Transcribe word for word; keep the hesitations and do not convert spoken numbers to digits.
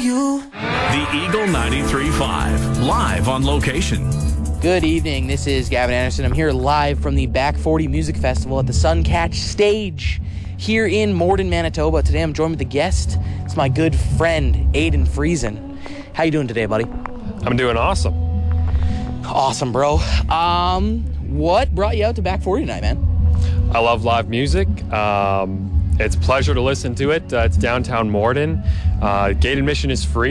you. The Eagle ninety-three point five, live on location. Good evening. This is Gavin Anderson. I'm here live from the Back forty Music Festival at the Suncatch Stage here in Morden, Manitoba. Today I'm joined with a guest. It's my good friend, Aiden Friesen. How you doing today, buddy? I'm doing awesome. Awesome, bro. Um, what brought you out to Back forty tonight, man? I love live music. Um, it's a pleasure to listen to it. Uh, it's downtown Morden. Uh, gate admission is free.